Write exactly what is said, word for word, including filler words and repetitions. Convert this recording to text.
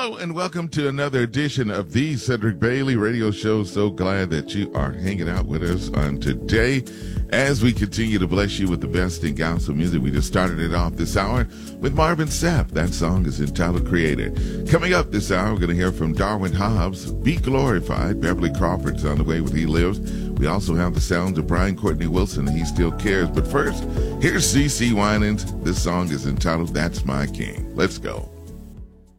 Hello and welcome to another edition of the Cedric Bailey Radio Show. So glad that you are hanging out with us on today as we continue to bless you with the best in gospel music. We just started it off this hour with Marvin Sapp. That song is entitled Creator. Coming up this hour, we're going to hear from Darwin Hobbs, Be Glorified. Beverly Crawford's on the way with He Lives. We also have the sounds of Brian Courtney Wilson, He Still Cares. But first, here's C C Winans. This song is entitled That's My King. Let's go.